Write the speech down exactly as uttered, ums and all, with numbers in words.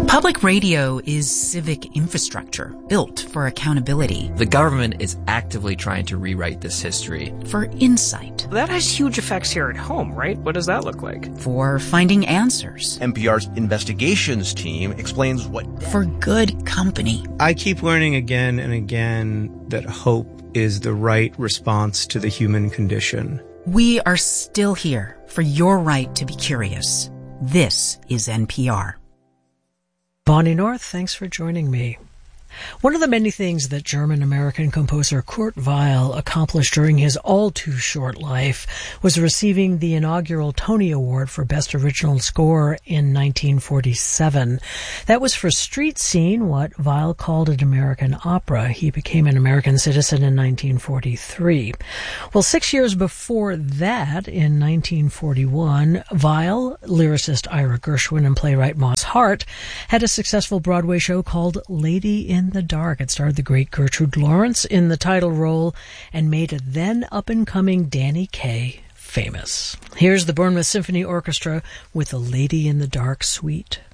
Public radio is civic infrastructure built for accountability. The government is actively trying to rewrite this history. For insight. That has huge effects here at home, right? What does that look like? For finding answers. N P R's investigations team explains what... For good company. I keep learning again and again that hope is the right response to the human condition. We are still here for your right to be curious. This is N P R. Bonnie North, thanks for joining me. One of the many things that German-American composer Kurt Weill accomplished during his all-too-short life was receiving the inaugural Tony Award for Best Original Score in nineteen forty-seven. That was for Street Scene, what Weill called an American opera. He became an American citizen in nineteen forty-three. Well, six years before that, in nineteen forty-one, Weill, lyricist Ira Gershwin, and playwright Moss Hart had a successful Broadway show called Lady in the Dark. It starred the great Gertrude Lawrence in the title role and made a then up-and-coming Danny Kaye famous. Here's the Bournemouth Symphony Orchestra with the Lady in the Dark Suite.